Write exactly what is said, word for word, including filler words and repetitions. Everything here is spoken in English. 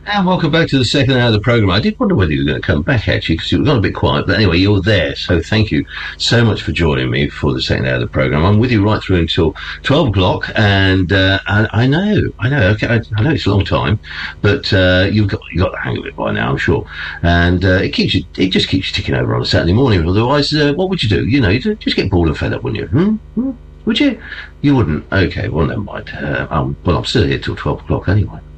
And welcome back to the second hour of the programme. I did wonder whether you were going to come back, actually, because you were gone a bit quiet. But anyway, you're there. So thank you so much for joining me for the second hour of the programme. I'm with you right through until twelve o'clock. And uh, I, I know, I know, okay, I, I know it's a long time, but uh, you've got you got the hang of it by now, I'm sure. And uh, it keeps you, it just keeps you ticking over on a Saturday morning. Otherwise, uh, what would you do? You know, you'd just get bored and fed up, wouldn't you? Hmm? Hmm? Would you? You wouldn't? Okay, well, never mind. Uh, um, well, I'm still here till twelve o'clock anyway.